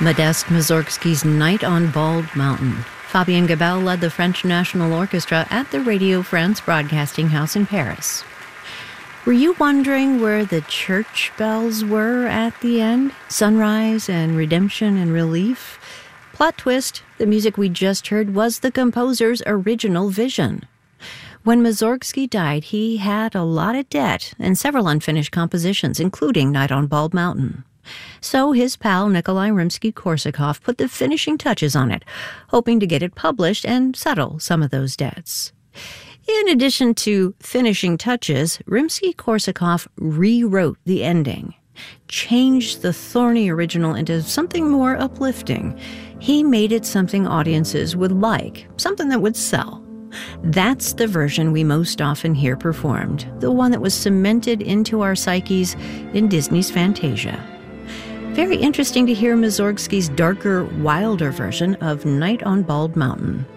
Modeste Mussorgsky's Night on Bald Mountain. Fabien Gabel led the French National Orchestra at the Radio France Broadcasting House in Paris. Were you wondering where the church bells were at the end? Sunrise and redemption and relief? Plot twist, the music we just heard was the composer's original vision. When Mussorgsky died, he had a lot of debt and several unfinished compositions, including Night on Bald Mountain. So his pal Nikolai Rimsky-Korsakov put the finishing touches on it, hoping to get it published and settle some of those debts. In addition to finishing touches, Rimsky-Korsakov rewrote the ending, changed the thorny original into something more uplifting. He made it something audiences would like, something that would sell. That's the version we most often hear performed, the one that was cemented into our psyches in Disney's Fantasia. Very interesting to hear Mussorgsky's darker, wilder version of Night on Bald Mountain.